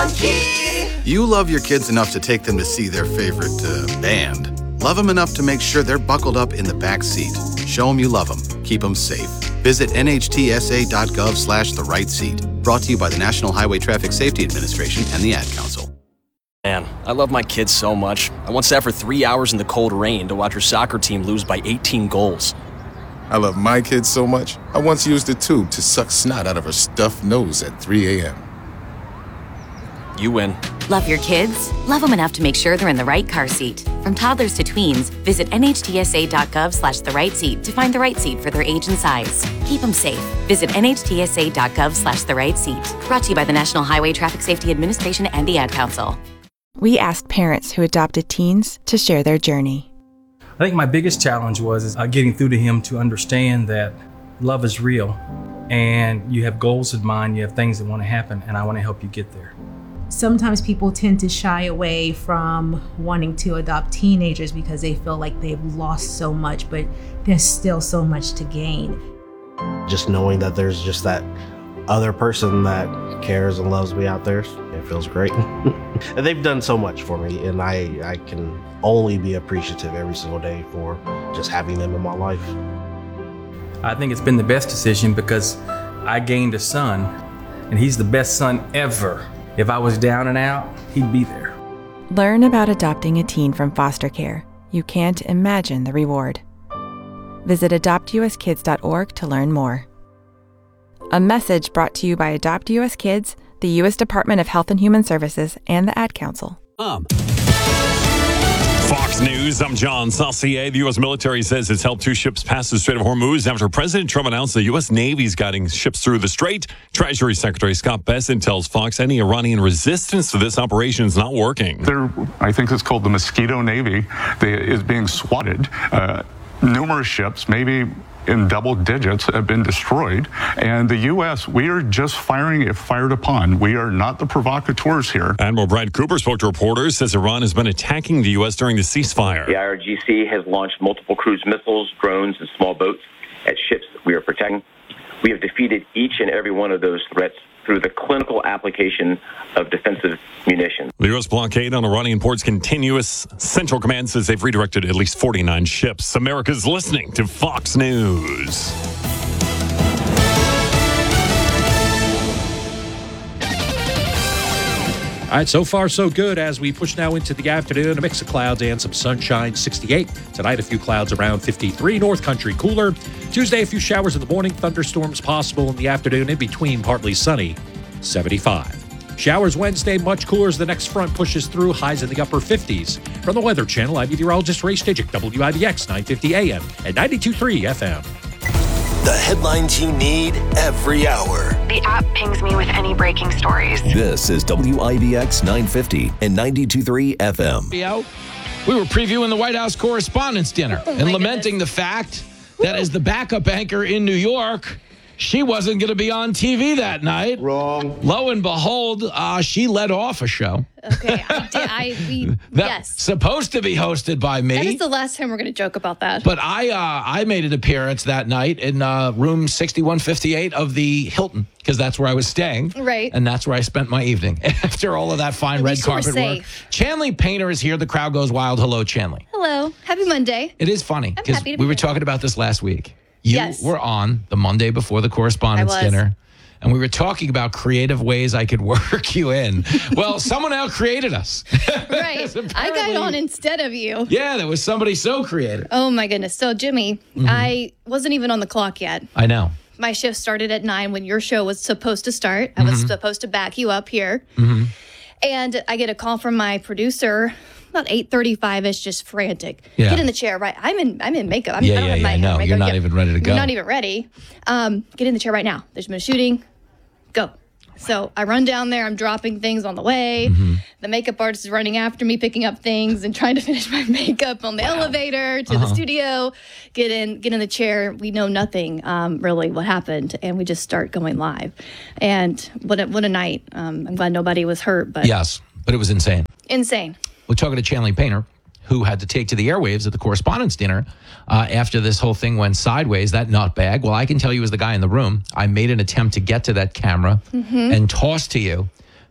Monkey. You love your kids enough to take them to see their favorite band. Love them enough to make sure they're buckled up in the back seat. Show them you love them. Keep them safe. Visit nhtsa.gov/the-right-seat. Brought to you by the National Highway Traffic Safety Administration and the Ad Council. Man, I love my kids so much. I once sat for 3 hours in the cold rain to watch her soccer team lose by 18 goals. I love my kids so much, I once used a tube to suck snot out of her stuffed nose at 3 a.m. You win. Love your kids? Love them enough to make sure they're in the right car seat. From toddlers to tweens, visit nhtsa.gov/the-right-seat to find the right seat for their age and size. Keep them safe. Visit nhtsa.gov/the-right-seat. Brought to you by the National Highway Traffic Safety Administration and the Ad Council. We asked parents who adopted teens to share their journey. I think my biggest challenge was getting through to him to understand that love is real and you have goals in mind, you have things that want to happen, and I want to help you get there. Sometimes people tend to shy away from wanting to adopt teenagers because they feel like they've lost so much, but there's still so much to gain. Just knowing that there's just that other person that cares and loves me out there, it feels great. And they've done so much for me, and I can only be appreciative every single day for just having them in my life. I think it's been the best decision because I gained a son, and he's the best son ever. If I was down and out, he'd be there. Learn about adopting a teen from foster care. You can't imagine the reward. Visit adoptuskids.org to learn more. A message brought to you by Adopt U.S. Kids, the U.S. Department of Health and Human Services, and the Ad Council. Fox News, I'm John Saucier. The U.S. military says it's helped 2 ships pass the Strait of Hormuz after President Trump announced the U.S. Navy's guiding ships through the strait. Treasury Secretary Scott Bessent tells Fox any Iranian resistance to this operation is not working. I think it's called the Mosquito Navy. Is being swatted. Numerous ships, maybe in double digits, have been destroyed. And the U.S., we are just firing if fired upon. We are not the provocateurs here. Admiral Brad Cooper spoke to reporters, says Iran has been attacking the U.S. during the ceasefire. The IRGC has launched multiple cruise missiles, drones, and small boats at ships that we are protecting. We have defeated each and every one of those threats through the clinical application of defensive munitions. The U.S. blockade on Iranian ports continues. Central Command says they've redirected at least 49 ships. America's listening to Fox News. All right, so far so good as we push now into the afternoon. A mix of clouds and some sunshine, 68. Tonight, a few clouds around 53. North Country cooler. Tuesday, a few showers in the morning. Thunderstorms possible in the afternoon. In between, partly sunny, 75. Showers Wednesday, much cooler as the next front pushes through. Highs in the upper 50s. From the Weather Channel, I'm meteorologist Ray Stidgick, WIBX 950 AM and 92.3 FM. The headlines you need every hour. The app pings me with any breaking stories. This is WIBX 950 and 92.3 FM. We were previewing the White House Correspondents' Dinner and lamenting the fact that as the backup anchor in New York, she wasn't going to be on TV that night. Wrong. Lo and behold, she led off a show. Okay, yes. Supposed to be hosted by me. That is the last time we're going to joke about that. But I made an appearance that night in room 6158 of the Hilton, because that's where I was staying. Right. And that's where I spent my evening. After all of that fine red carpet work. Chanley Painter is here. The crowd goes wild. Hello, Chanley. Hello. Happy Monday. It is funny, because we were talking about this last week. You Yes. were on the Monday before the Correspondents' Dinner, and we were talking about creative ways I could work you in. Well, someone out-created us. Right. I got on instead of you. Yeah, there was somebody so creative. Oh, my goodness. So, Jimmy, I wasn't even on the clock yet. I know. My shift started at 9 when your show was supposed to start. I was supposed to back you up here. And I get a call from my producer about 8:35ish, just frantic. Yeah. Get in the chair, right? I'm in makeup. I Yeah, don't have my I know. makeup You're not yet. even ready to go. You're not even ready. Get in the chair right now. There's been a shooting. Go. So I run down there. I'm dropping things on the way. The makeup artist is running after me, picking up things and trying to finish my makeup on the elevator to the studio. Get in the chair. We know nothing really what happened, and we just start going live. And what a night. I'm glad nobody was hurt, but Yes, but it was insane. insane. We're talking to Chanley Painter, who had to take to the airwaves at the Correspondents' Dinner after this whole thing went sideways, that nutbag. Well, I can tell you as the guy in the room, I made an attempt to get to that camera and toss to you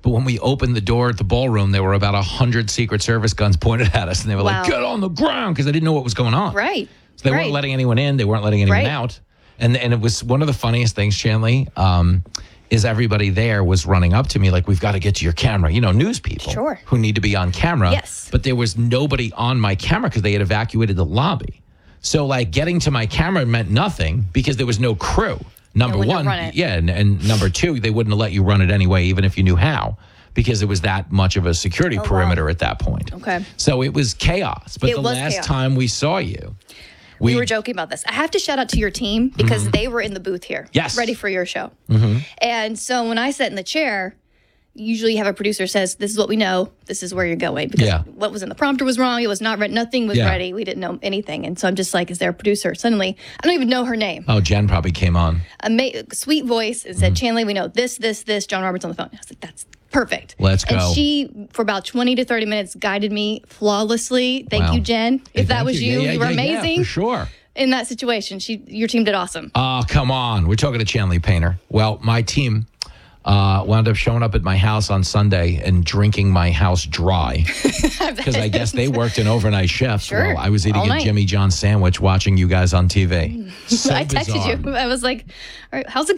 But when we opened the door at the ballroom, there were about 100 Secret Service guns pointed at us. And they were like, get on the ground, because they didn't know what was going on. Right. So they weren't letting anyone in. They weren't letting anyone out. And it was one of the funniest things, Shanley, is everybody there was running up to me like, we've got to get to your camera. You know, news people who need to be on camera. Yes. But there was nobody on my camera because they had evacuated the lobby. So, like, getting to my camera meant nothing because there was no crew. Number one, and number two, they wouldn't have let you run it anyway, even if you knew how, because it was that much of a security perimeter at that point. Okay. So it was chaos. But the last time we saw you, we were joking about this. I have to shout out to your team because they were in the booth here, ready for your show. And so when I sat in the chair, usually you have a producer says, this is what we know, this is where you're going. Because what was in the prompter was wrong. It was not ready. Nothing was ready. We didn't know anything. And so I'm just like, is there a producer? Suddenly, I don't even know her name. Oh, Jen probably came on. Sweet voice and said, Chanley, we know this, John Roberts on the phone. I was like, that's perfect. Let's go. And she, for about 20 to 30 minutes, guided me flawlessly. Thank you, Jen. If that was you, you were amazing. For sure. In that situation, your team did awesome. Oh, come on. We're talking to Chanley Painter. Well, my team wound up showing up at my house on Sunday and drinking my house dry because I guess they worked an overnight shift while I was eating a Jimmy John sandwich watching you guys on TV. So I texted you. I was like, all right, how's it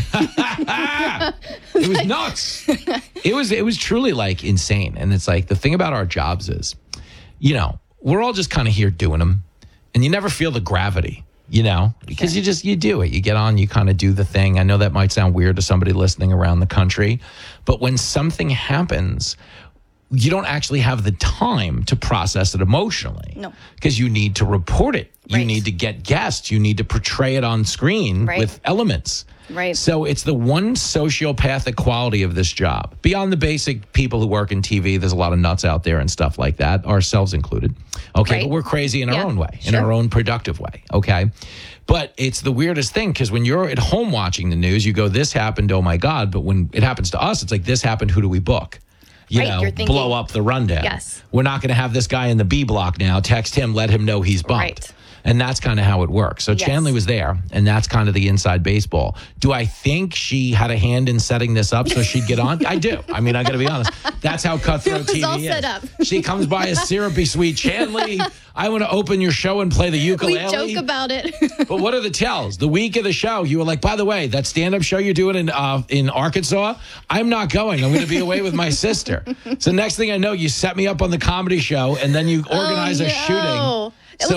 going? It was nuts. It was truly like insane. And it's like the thing about our jobs is, you know, we're all just kind of here doing them and you never feel the gravity. You know, because you do it. You get on, you kind of do the thing. I know that might sound weird to somebody listening around the country, but when something happens, you don't actually have the time to process it emotionally. No. Because you need to report it. You need to get guests. You need to portray it on screen with elements. Right. So it's the one sociopathic quality of this job. Beyond the basic people who work in TV, there's a lot of nuts out there and stuff like that, ourselves included. Okay, but we're crazy in our own way, in our own productive way. Okay. But it's the weirdest thing because when you're at home watching the news, you go, this happened, oh my God. But when it happens to us, it's like, this happened, who do we book? You know, you're thinking, blow up the rundown. Yes. We're not going to have this guy in the B block now. Text him, let him know he's bumped. Right. And that's kind of how it works. So Chanley was there, and that's kind of the inside baseball. Do I think she had a hand in setting this up so she'd get on? I do. I mean, I got to be honest. That's how cutthroat TV all is. set up. She comes by a syrupy sweet Chanley. I want to open your show and play the ukulele. We joke about it. But what are the tells? The week of the show, you were like, by the way, that stand-up show you're doing in Arkansas, I'm not going. I'm going to be away with my sister. So next thing I know, you set me up on the comedy show, and then you organize a shooting.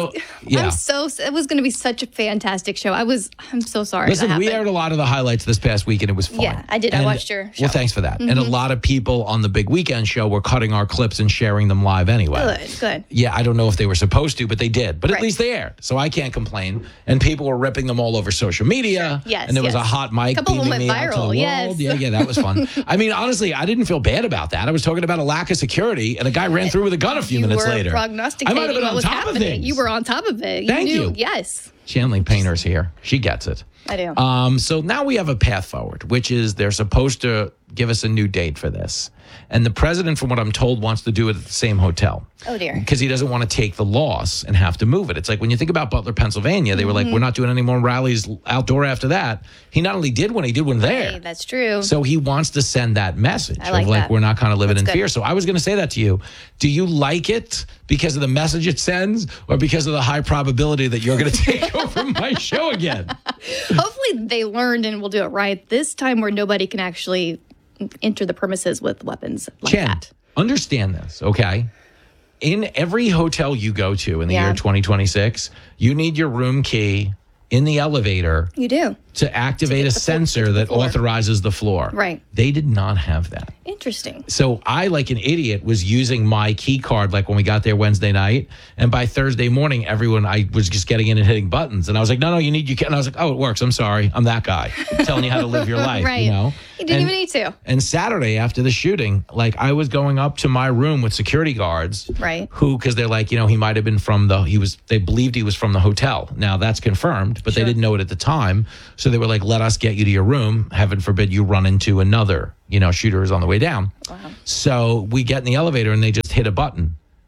It was going to be such a fantastic show. I'm so sorry. Listen, that we aired a lot of the highlights this past week, and it was fun. Yeah, I did. I watched your show. Well, thanks for that. And a lot of people on the big weekend show were cutting our clips and sharing them live anyway. Good. Yeah, I don't know if they were supposed to, but they did. But at least they aired, so I can't complain. And people were ripping them all over social media. Sure. Yes, and there was a hot mic. A couple of them went beaming me out to the viral. world. Yeah, that was fun. I mean, honestly, I didn't feel bad about that. I was talking about a lack of security, and a guy ran through with a gun a few minutes later. You were prognosticating I might have been what on was top happening. of things. You were on top of it. Thank you. Yes. Chanley Painter's here. She gets it. I do. So now we have a path forward, which is they're supposed to give us a new date for this. And the president, from what I'm told, wants to do it at the same hotel. Oh, dear. Because he doesn't want to take the loss and have to move it. It's like when you think about Butler, Pennsylvania, they were like, we're not doing any more rallies outdoor after that. He not only did one, he did one there. Hey, that's true. So he wants to send that message I like of like, that. we're not kind of living That's in good. fear. So I was going to say that to you. Do you like it because of the message it sends or because of the high probability that you're going to take over my show again? Hopefully they learned and will do it right this time where nobody can actually enter the premises with weapons like that. Understand this, okay? In every hotel you go to in the year 2026, you need your room key in the elevator You do. to activate a sensor that authorizes the floor. Right. They did not have that. Interesting. So I, like an idiot, was using my key card like when we got there Wednesday night. And by Thursday morning, I was just getting in and hitting buttons. And I was like, no, you need your key. And I was like, oh, it works. I'm sorry. I'm that guy. I'm telling you how to live your life, Right. you know? You didn't even need to. And Saturday after the shooting, like I was going up to my room with security guards. Right. Who, because they're like, he might have been they believed he was from the hotel. Now that's confirmed, but they didn't know it at the time. So they were like, let us get you to your room. Heaven forbid you run into another, shooter is on the way down. Wow. So we get in the elevator and they just hit a button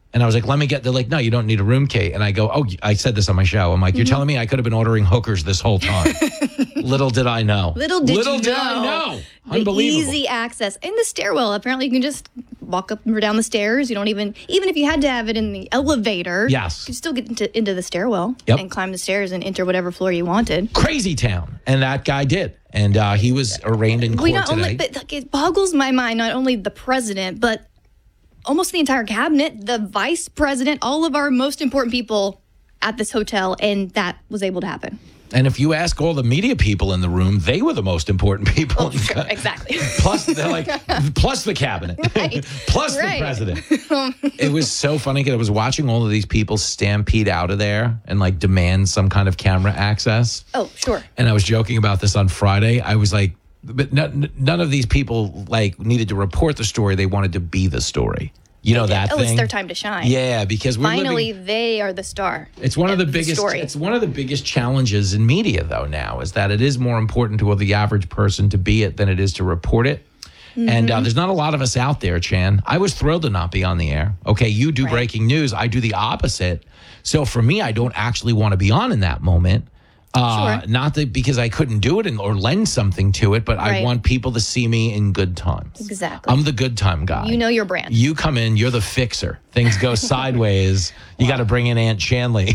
And I was like, they're like, no, you don't need a room key. And I go, oh, I said this on my show. I'm like, you're telling me I could have been ordering hookers this whole time. Little did I know. Little did I know. The Unbelievable. easy access. In the stairwell, apparently you can just walk up or down the stairs. You don't even if you had to have it in the elevator, yes, you could still get into the stairwell and climb the stairs and enter whatever floor you wanted. Crazy town. And that guy did. And he was arraigned in court today. But it boggles my mind, not only the president, but almost the entire cabinet, the vice president, all of our most important people at this hotel, and that was able to happen. And if you ask all the media people in the room, they were the most important people. Oh, sure, exactly. Plus, they're like, plus the cabinet, right. plus the president. It was so funny because I was watching all of these people stampede out of there and like demand some kind of camera access. Oh, sure. And I was joking about this on Friday. I was like, but none of these people like needed to report the story. They wanted to be the story. You know that thing? It's their time to shine. Yeah, because finally they are the star. It's one of the biggest story. It's one of the biggest challenges in media though now is that it is more important to the average person to be it than it is to report it. And there's not a lot of us out there, Chan. I was thrilled to not be on the air. Okay, you do breaking news. I do the opposite. So for me, I don't actually want to be on in that moment. Sure. Not that because I couldn't do it or lend something to it, but I want people to see me in good times. Exactly. I'm the good time guy. You know your brand. You come in, you're the fixer. Things go sideways. You got to bring in Aunt Shanley.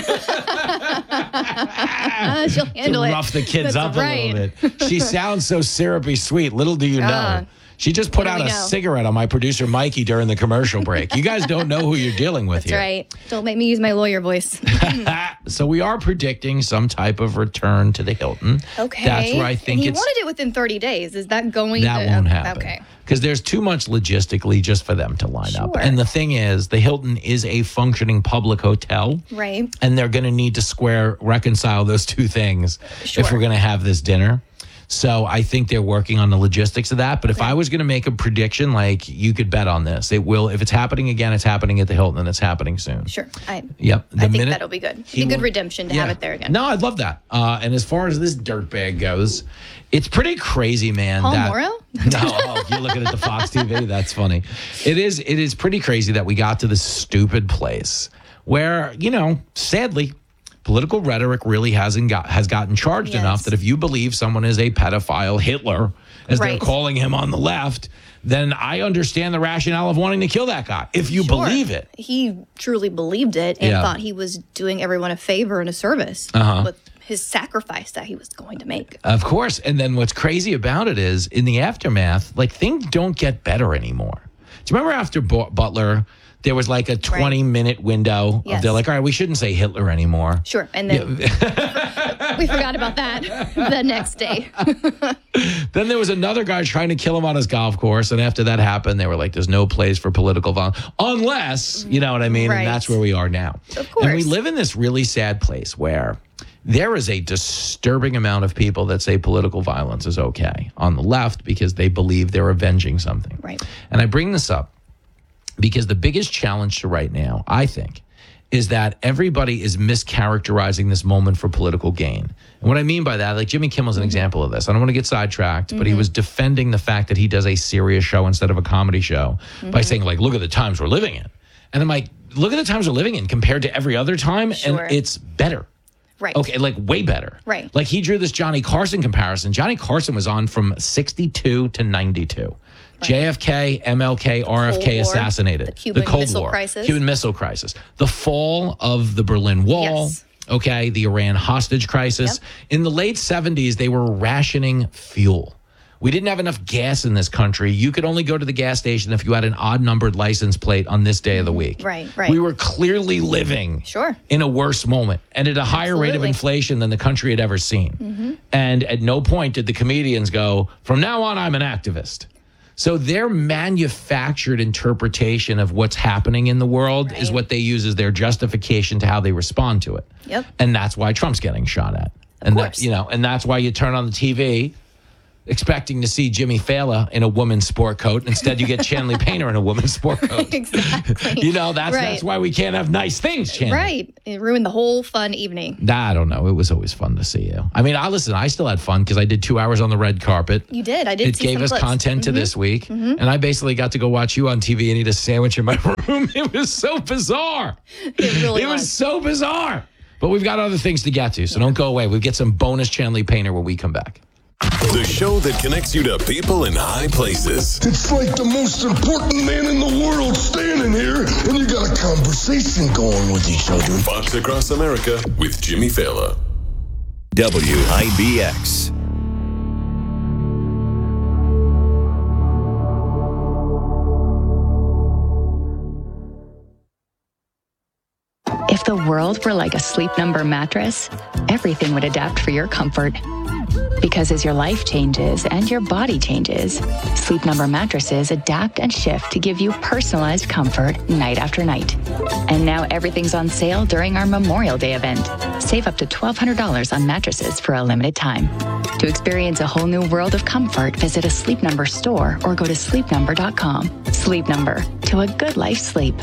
She'll handle to it. rough the kids That's up a little bit. She sounds so syrupy sweet. Little do you know. She just put out a cigarette on my producer, Mikey, during the commercial break. You guys don't know who you're dealing with here. That's right. Don't make me use my lawyer voice. So we are predicting some type of return to the Hilton. Okay. That's where I think he wanted it within 30 days. Is that going that to... won't happen. Okay. Because there's too much logistically just for them to line up. And the thing is, the Hilton is a functioning public hotel. Right. And they're going to need to reconcile those two things if we're going to have this dinner. So I think they're working on the logistics of that. But if I was going to make a prediction, like you could bet on this, it will. If it's happening again, it's happening at the Hilton, and it's happening soon. Sure. Yep. I think that'll be good. It'll be good redemption to have it there again. No, I'd love that. And as far as this dirtbag goes, it's pretty crazy, man. Paul Morrow? No, you're looking at the Fox TV. That's funny. It is pretty crazy that we got to this stupid place where, sadly, political rhetoric really has gotten charged enough that if you believe someone is a pedophile Hitler, as they're calling him on the left, then I understand the rationale of wanting to kill that guy, if you believe it. He truly believed it and thought he was doing everyone a favor and a service with his sacrifice that he was going to make. Of course. And then what's crazy about it is, in the aftermath, like, things don't get better anformore. Do you remember after Butler... There was like a 20-minute window. They're like, all right, we shouldn't say Hitler anymore. Sure. And then we forgot about that the next day. Then there was another guy trying to kill him on his golf course. And after that happened, they were like, there's no place for political violence. Unless, you know what I mean? Right. And that's where we are now. Of course. And we live in this really sad place where there is a disturbing amount of people that say political violence is okay on the left because they believe they're avenging something. Right. And I bring this up because the biggest challenge to right now, I think, is that everybody is mischaracterizing this moment for political gain. And what I mean by that, like Jimmy Kimmel's an example of this. I don't want to get sidetracked, but he was defending the fact that he does a serious show instead of a comedy show by saying, like, look at the times we're living in. And I'm like, look at the times we're living in compared to every other time, and it's better. Right. Okay, like way better. Right. Like he drew this Johnny Carson comparison. Johnny Carson was on from 62 to 92. JFK, MLK, RFK assassinated. The Cuban Missile Crisis. Cuban Missile Crisis. The fall of the Berlin Wall. Yes. Okay, the Iran hostage crisis. In the late 70s, they were rationing fuel. We didn't have enough gas in this country. You could only go to the gas station if you had an odd-numbered license plate on this day of the week. Right, right. We were clearly living in a worse moment and at a higher rate of inflation than the country had ever seen. And at no point did the comedians go, from now on, I'm an activist. So their manufactured interpretation of what's happening in the world is what they use as their justification to how they respond to it. Yep. And that's why Trump's getting shot at. And that, and that's why you turn on the TV expecting to see Jimmy Fallon in a woman's sport coat. Instead, you get Chanley Painter in a woman's sport coat. Exactly. That's why we can't have nice things, Chanley. Right. It ruined the whole fun evening. I don't know. It was always fun to see you. I mean, I still had fun because I did 2 hours on the red carpet. You did. I did. It gave us content to this week. And I basically got to go watch you on TV and eat a sandwich in my room. It was so bizarre. It was so bizarre. But we've got other things to get to, so don't go away. We'll get some bonus Chanley Painter when we come back. The show that connects you to people in high places. It's like the most important man in the world standing here, and you got a conversation going with each other. Fox Across America with Jimmy Fallon. WIBX. If the world were like a Sleep Number mattress, everything would adapt for your comfort. Because as your life changes and your body changes, Sleep Number mattresses adapt and shift to give you personalized comfort night after night. And now everything's on sale during our Memorial Day event. Save up to $1,200 on mattresses for a limited time. To experience a whole new world of comfort, visit a Sleep Number store or go to sleepnumber.com. Sleep Number, to a good night's sleep.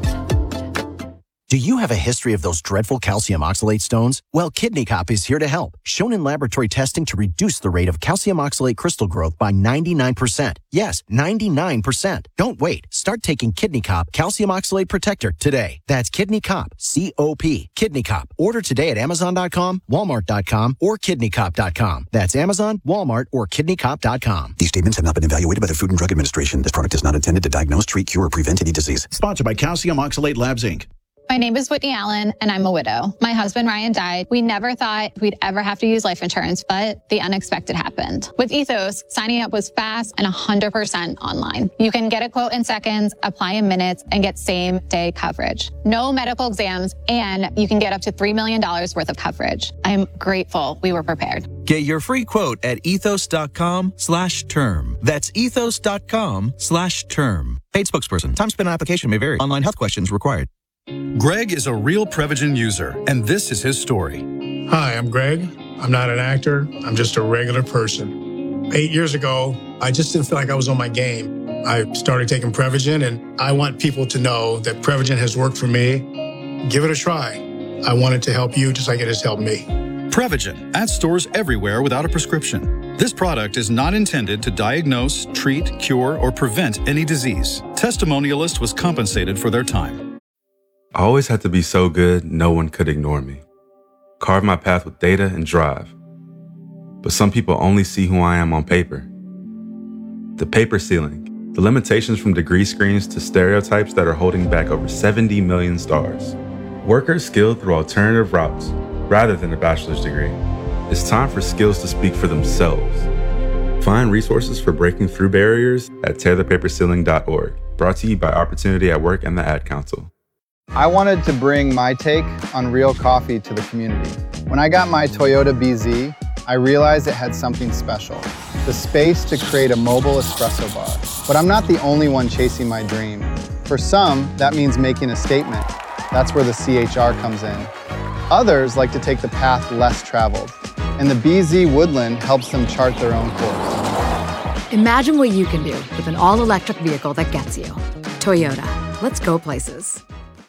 Do you have a history of those dreadful calcium oxalate stones? Well, Kidney Cop is here to help. Shown in laboratory testing to reduce the rate of calcium oxalate crystal growth by 99%. Yes, 99%. Don't wait. Start taking Kidney Cop Calcium Oxalate Protector today. That's Kidney Cop, C-O-P. Kidney Cop. Order today at Amazon.com, Walmart.com, or KidneyCop.com. That's Amazon, Walmart, or KidneyCop.com. These statements have not been evaluated by the Food and Drug Administration. This product is not intended to diagnose, treat, cure, or prevent any disease. Sponsored by Calcium Oxalate Labs, Inc. My name is Whitney Allen, and I'm a widow. My husband, Ryan, died. We never thought we'd ever have to use life insurance, but the unexpected happened. With Ethos, signing up was fast and 100% online. You can get a quote in seconds, apply in minutes, and get same-day coverage. No medical exams, and you can get up to $3 million worth of coverage. I'm grateful we were prepared. Get your free quote at ethos.com/term. That's ethos.com/term. Paid spokesperson. Time spent on application may vary. Online health questions required. Greg is a real Prevagen user, and this is his story. Hi, I'm Greg. I'm not an actor. I'm just a regular person. 8 years ago, I just didn't feel like I was on my game. I started taking Prevagen, and I want people to know that Prevagen has worked for me. Give it a try. I want it to help you just like it has helped me. Prevagen, at stores everywhere without a prescription. This product is not intended to diagnose, treat, cure, or prevent any disease. Testimonialist was compensated for their time. I always had to be so good, no one could ignore me. Carve my path with data and drive. But some people only see who I am on paper. The paper ceiling, the limitations from degree screens to stereotypes that are holding back over 70 million stars. Workers skilled through alternative routes, rather than a bachelor's degree. It's time for skills to speak for themselves. Find resources for breaking through barriers at tearthepaperceiling.org. Brought to you by Opportunity at Work and the Ad Council. I wanted to bring my take on real coffee to the community. When I got my Toyota BZ, I realized it had something special, the space to create a mobile espresso bar. But I'm not the only one chasing my dream. For some, that means making a statement. That's where the CHR comes in. Others like to take the path less traveled, and the BZ Woodland helps them chart their own course. Imagine what you can do with an all-electric vehicle that gets you. Toyota, let's go places.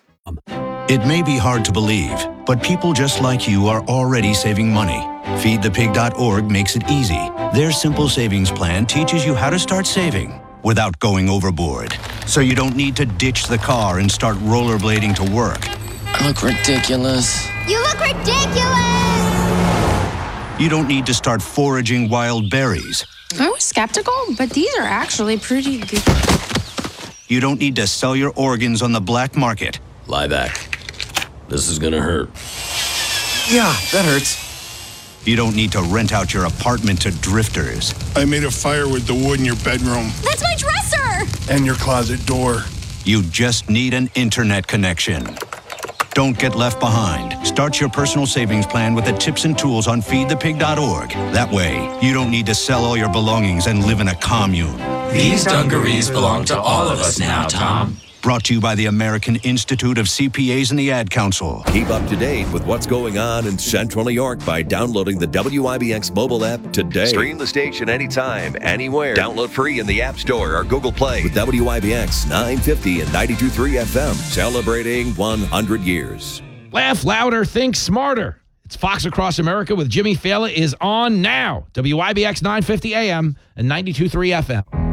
It may be hard to believe, but people just like you are already saving money. FeedThePig.org makes it easy. Their simple savings plan teaches you how to start saving without going overboard. So you don't need to ditch the car and start rollerblading to work. I look ridiculous. You look ridiculous! You don't need to start foraging wild berries. I was skeptical, but these are actually pretty good. You don't need to sell your organs on the black market. Lie back. This is gonna hurt. Yeah, that hurts. You don't need to rent out your apartment to drifters. I made a fire with the wood in your bedroom. That's my dresser! And your closet door. You just need an internet connection. Don't get left behind. Start your personal savings plan with the tips and tools on feedthepig.org. That way, you don't need to sell all your belongings and live in a commune. These dungarees belong to all of us now, Tom. Brought to you by the American Institute of CPAs and the Ad Council. Keep up to date with what's going on in Central New York by downloading the WIBX mobile app today. Stream the station anytime, anywhere. Download free in the App Store or Google Play with WIBX 950 and 92.3 FM, celebrating 100 years. Laugh louder, think smarter. It's Fox Across America with Jimmy Fallon is on now. WIBX 950 AM and 92.3 FM.